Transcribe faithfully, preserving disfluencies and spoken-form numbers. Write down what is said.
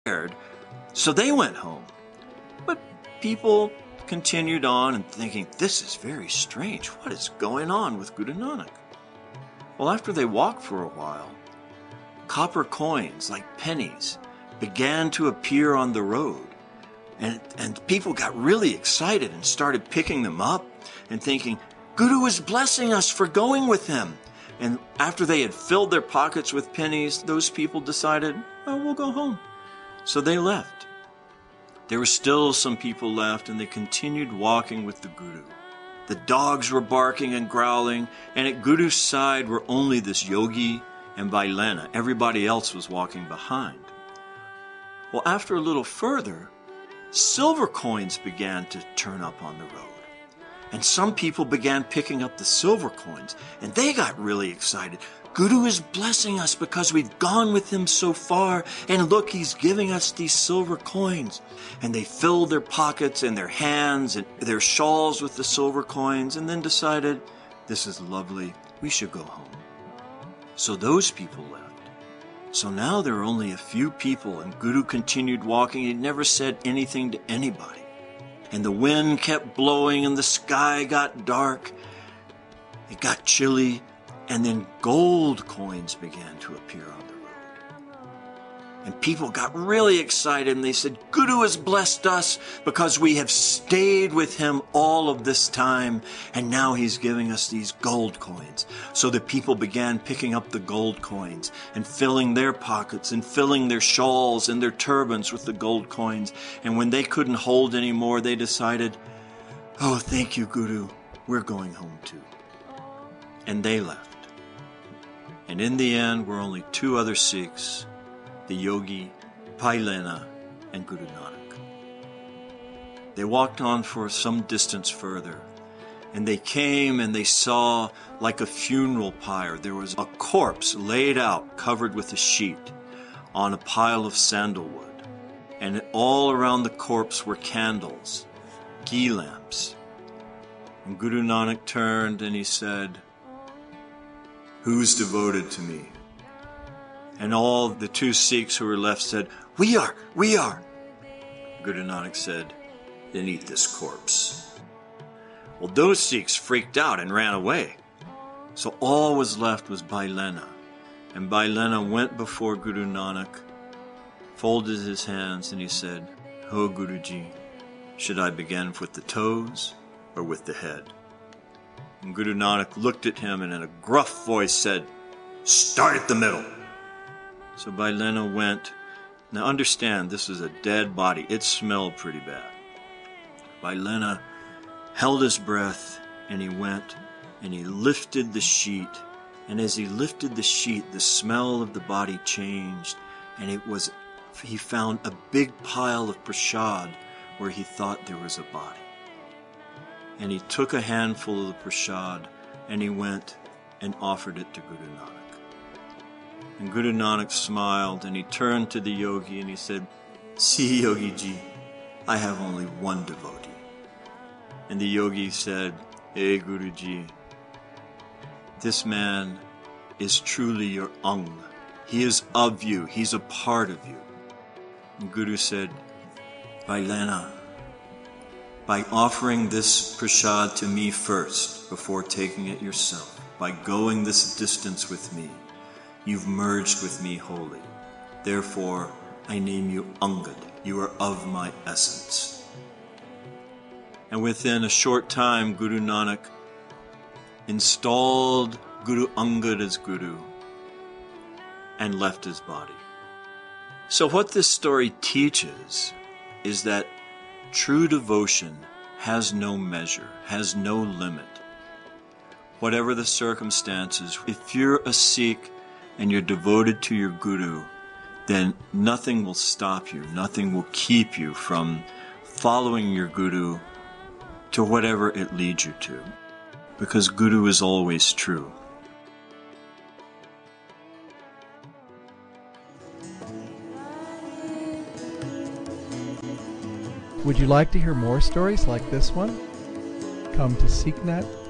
scared, so they went home. But people continued on and thinking, this is very strange. What is going on with Guru Nanak? Well, after they walked for a while, copper coins, like pennies, began to appear on the road. And, and people got really excited and started picking them up and thinking, Guru is blessing us for going with him. And after they had filled their pockets with pennies, those people decided, oh, we'll go home. So they left. There were still some people left, and they continued walking with the Guru. The dogs were barking and growling, and at Guru's side were only this yogi and Bailena. Everybody else was walking behind. Well, after a little further, silver coins began to turn up on the road. And some people began picking up the silver coins, and they got really excited. Guru is blessing us because we've gone with him so far, and look, he's giving us these silver coins. And they filled their pockets and their hands and their shawls with the silver coins, and then decided, this is lovely, we should go home. So those people left. So now there are only a few people, and Guru continued walking. He never said anything to anybody. And the wind kept blowing, and the sky got dark. It got chilly, and then gold coins began to appear on the road. And people got really excited, and they said, Guru has blessed us because we have stayed with him all of this time, and now he's giving us these gold coins. So the people began picking up the gold coins and filling their pockets and filling their shawls and their turbans with the gold coins. And when they couldn't hold any more, they decided, oh, thank you, Guru, we're going home too. And they left. And in the end were only two other Sikhs, the yogi, Bailena, and Guru Nanak. They walked on for some distance further, and they came and they saw, like a funeral pyre, there was a corpse laid out, covered with a sheet, on a pile of sandalwood. And all around the corpse were candles, ghee lamps. And Guru Nanak turned and he said, who's devoted to me? And all the two Sikhs who were left said, we are, we are. Guru Nanak said, then eat this corpse. Well, those Sikhs freaked out and ran away. So all was left was Bailena. And Bailena went before Guru Nanak, folded his hands, and he said, oh, Guruji, should I begin with the toes or with the head? And Guru Nanak looked at him and in a gruff voice said, start at the middle. So Bailena went. Now understand, this is a dead body. It smelled pretty bad. Bailena held his breath, and he went, and he lifted the sheet. And as he lifted the sheet, the smell of the body changed, and it was, he found a big pile of prasad where he thought there was a body. And he took a handful of the prasad, and he went and offered it to Guru Nanak. And Guru Nanak smiled, and he turned to the yogi and he said, see, Yogi ji, I have only one devotee. And the yogi said, hey, Guruji, this man is truly your Ang. He is of you. He's a part of you. And Guru said, Bailena, by offering this prasad to me first, before taking it yourself, by going this distance with me, you've merged with me wholly. Therefore, I name you Angad. You are of my essence. And within a short time, Guru Nanak installed Guru Angad as Guru and left his body. So what this story teaches is that true devotion has no measure, has no limit. Whatever the circumstances, if you're a Sikh and you're devoted to your Guru, then nothing will stop you, nothing will keep you from following your Guru to whatever it leads you to, because Guru is always true. Would you like to hear more stories like this one? Come to Sikh net